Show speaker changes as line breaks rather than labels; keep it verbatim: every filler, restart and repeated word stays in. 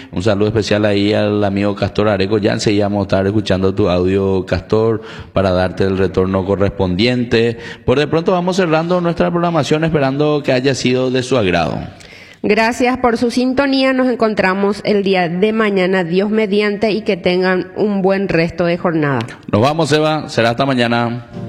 Un saludo especial ahí al amigo Castor Areco. Ya enseguida vamos a estar escuchando tu audio, Castor, para darte el retorno correspondiente. Por de pronto vamos cerrando nuestra programación esperando que haya sido de su agrado.
Gracias por su sintonía. Nos encontramos el día de mañana, Dios mediante, y que tengan un buen resto de jornada.
Nos vamos, Eva. Será hasta mañana.